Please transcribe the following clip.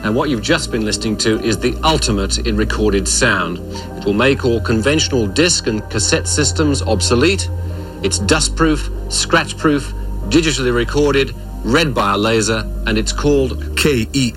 And what you've just been listening to is the ultimate in recorded sound. It will make all conventional disc and cassette systems obsolete. It's dustproof, scratch-proof, digitally recorded, read by a laser, and it's called KE